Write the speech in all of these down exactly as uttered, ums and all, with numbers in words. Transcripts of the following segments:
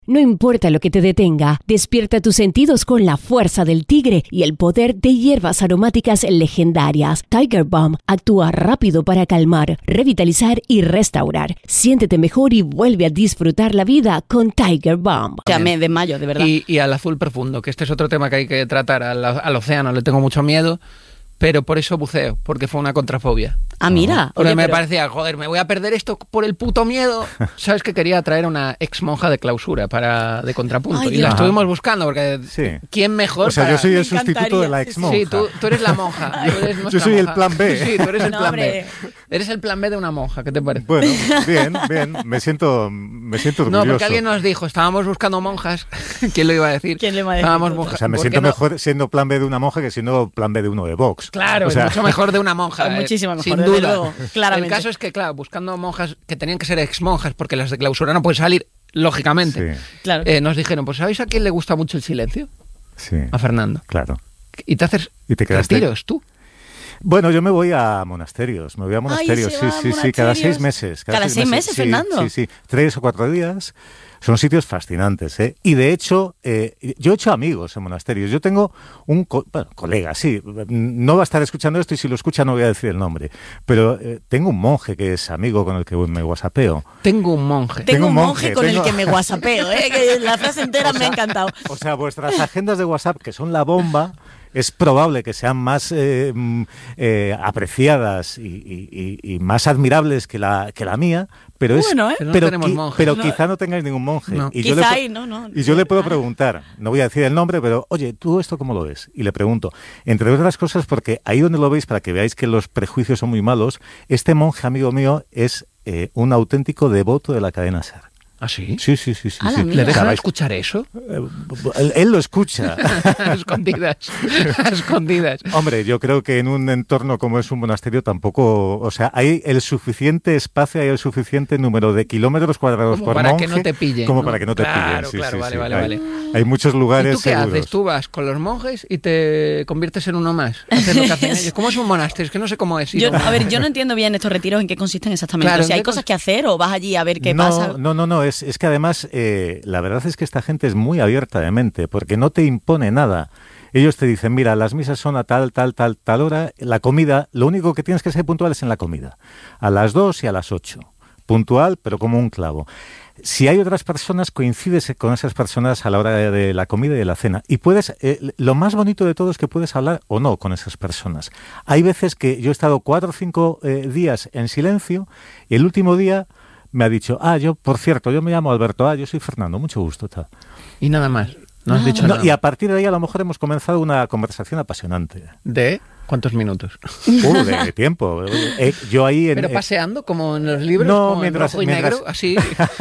No importa lo que te detenga, despierta tus sentidos con la fuerza del tigre y el poder de hierbas aromáticas legendarias. Tiger Balm actúa rápido para calmar, revitalizar y restaurar. Siéntete mejor y vuelve a disfrutar la vida con Tiger Balm. Ya me desmayo, de verdad. Y, y al azul profundo, que este es otro tema que hay que tratar. Al, al océano le tengo mucho miedo, pero por eso buceo, porque fue una contrafobia. Ah, mira. Porque Oye, me pero... parecía, joder, me voy a perder esto por el puto miedo. ¿Sabes que quería traer a una ex monja de clausura para de contrapunto? Ay, y la Dios. estuvimos buscando, porque Sí. ¿quién mejor O sea, para...? yo soy Me el sustituto encantaría. de la ex monja. Sí, tú, tú eres la monja. Tú eres nuestra Yo soy el monja. plan B. Sí, tú eres el No, plan hombre. B. Eres el plan B de una monja, ¿qué te parece? Bueno, bien, bien. Me siento, me siento orgulloso. No, porque alguien nos dijo, estábamos buscando monjas. ¿Quién lo iba a decir? ¿Quién le iba a decir? Estábamos O monjas. O sea, me ¿Por siento qué no? mejor siendo plan B de una monja que siendo plan B de uno de Vox. Claro, O sea, es mucho mejor de una monja. Es eh, muchísimo mejor, sin desde duda. luego, claramente. El caso es que, claro, buscando monjas que tenían que ser ex monjas, porque las de clausura no pueden salir, lógicamente. Sí, Claro. Eh, nos dijeron, pues ¿sabéis a quién le gusta mucho el silencio? sí, A Fernando. claro. Y te haces Y te quedaste- retiros tú. Bueno, yo me voy a monasterios, me voy a monasterios, se sí, va a sí, sí, cada monasterios. seis meses. ¿Cada seis meses, sí, Fernando? Sí, sí, tres o cuatro días. Son sitios fascinantes, ¿eh? Y de hecho, eh, yo he hecho amigos en monasterios. Yo tengo un co- bueno, colega, sí, no va a estar escuchando esto y si lo escucha no voy a decir el nombre, pero eh, tengo un monje que es amigo con el que me whatsappeo. Tengo un monje. Tengo un un monje, monje, con tengo- el que me whatsappeo, ¿eh? Que la frase entera me ha encantado. O sea, vuestras agendas de WhatsApp, que son la bomba, es probable que sean más eh, mm, eh, apreciadas y, y- y- y más admirables que la, que la mía, pero es Bueno, ¿eh? Pero no pero, tenemos qui- monjes. pero No. quizá no tengáis ningún monje. No. Y yo Quizá le, y no, no. y yo le puedo Vale. preguntar, no voy a decir el nombre, pero oye, ¿tú esto cómo lo ves? Y le pregunto, entre otras cosas, porque ahí donde lo veis, para que veáis que los prejuicios son muy malos, este monje amigo mío es eh, un auténtico devoto de la cadena SER. ¿Ah, sí? Sí, sí, sí, sí. ¡Hala, sí. mira! ¿Le dejan Cada- escuchar eso? eh, él, él lo escucha. A escondidas. A escondidas. Hombre, yo creo que en un entorno como es un monasterio tampoco, o sea, hay el suficiente espacio, hay el suficiente número de kilómetros cuadrados Como por para monje, que no te pillen, como ¿no? para que no te Claro, pillen. Sí, claro, sí, vale, sí. vale, hay, vale. hay muchos lugares ¿Y tú qué seguros. haces? Tú vas con los monjes y te conviertes en uno más. Haces lo que hacen ellos. ¿Cómo es un monasterio? Es que no sé cómo es. ir Yo, a un- a ver, yo no entiendo bien estos retiros en qué consisten exactamente. Claro, o sea, ¿hay ¿en qué cosas que hacer o vas allí a ver qué no, pasa? No, no, no, es, es que además eh, la verdad es que esta gente es muy abierta de mente porque no te impone nada. Ellos te dicen, mira, las misas son a tal, tal, tal, tal hora, la comida, lo único que tienes que ser puntual es en la comida, a las dos y a las ocho. Puntual, pero como un clavo. Si hay otras personas, coincides con esas personas a la hora de, de la comida y de la cena. Y puedes, eh, lo más bonito de todo es que puedes hablar o no con esas personas. Hay veces que yo he estado cuatro o cinco eh, días en silencio y el último día me ha dicho, ah, yo, por cierto, yo me llamo Alberto, ah, yo soy Fernando, mucho gusto. Tal. Y nada más. No has dicho No, nada. y a partir de ahí a lo mejor hemos comenzado una conversación apasionante. ¿De cuántos minutos? Uh, de tiempo. Eh, yo ahí en, ¿Pero eh, paseando como en los libros? No, como mientras- en rojo y mientras- negro, así,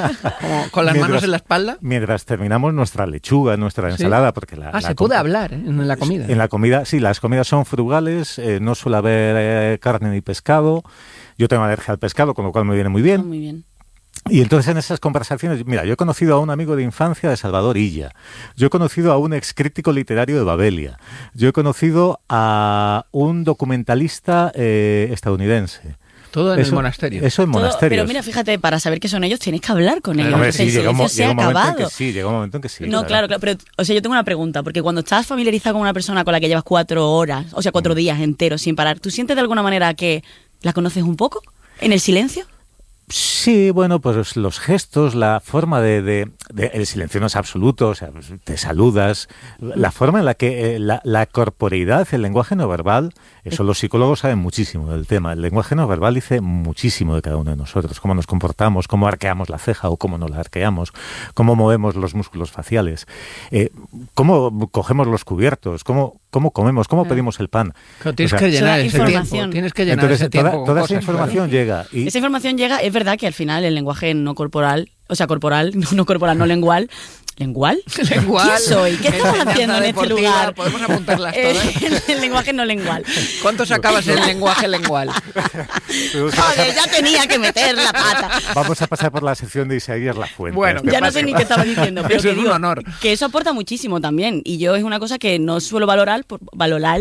como con las Mientras- manos en la espalda. mientras terminamos nuestra lechuga, nuestra Sí. ensalada, porque la, Ah, la se com- puede hablar, ¿eh? En la comida. En la comida, sí, las comidas son frugales, eh, no suele haber eh, carne ni pescado. Yo tengo alergia al pescado, con lo cual me viene muy bien. Muy bien. Y entonces en esas conversaciones, mira, yo he conocido a un amigo de infancia de Salvador Illa, yo he conocido a un excrítico literario de Babelia, yo he conocido a un documentalista eh, estadounidense. Todo en eso, el monasterio. Eso en Todo- monasterios. pero mira, fíjate, para saber qué son ellos tienes que hablar con ellos. Hombre, El sí, llega un, mo- silencio se ha llega un momento en acabado. que sí, llega un momento en que sí. No, claro, claro, pero, o sea, yo tengo una pregunta, porque cuando estás familiarizado con una persona con la que llevas cuatro horas, o sea, cuatro días enteros sin parar, ¿tú sientes de alguna manera que la conoces un poco en el silencio? Sí, bueno, pues los gestos, la forma de, de, de- el silencio no es absoluto, o sea, pues, te saludas, la forma en la que eh, la, la corporeidad, el lenguaje no verbal, eso los psicólogos saben muchísimo del tema. El lenguaje no verbal dice muchísimo de cada uno de nosotros, cómo nos comportamos, cómo arqueamos la ceja o cómo no la arqueamos, cómo movemos los músculos faciales, eh, cómo cogemos los cubiertos, cómo, cómo comemos, cómo pedimos el pan. Claro, tienes O sea, que llenar Esa ese información. tiempo. Tienes que llenar Entonces, ese tiempo toda, con toda cosas, esa información llega. Y, Esa información llega, es verdad que al final el lenguaje no corporal, o sea, corporal, no, no corporal, no lengual, ¿lengual? Lengual. ¿Quién soy? ¿Qué estamos Enseñanza haciendo en este deportiva, lugar? podemos apuntarlas Eh, todas. el lenguaje no lengual. ¿Cuánto sacabas en lenguaje lengual? Joder, ya tenía que meter la pata. Vamos a pasar por la sección de Isaías Lafuente. Bueno, Ya no sé ni qué estaba diciendo, pero Eso que es un digo honor. que eso aporta muchísimo también. Y yo es una cosa que no suelo valorar, por, valorar,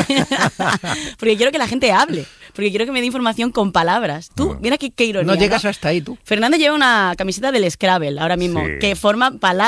porque quiero que la gente hable, porque quiero que me dé información con palabras. Tú, mira qué, qué ironía. No llegas ¿no? hasta ahí tú. Fernando lleva una camiseta del Scrabble ahora mismo, Sí. que forma palabras.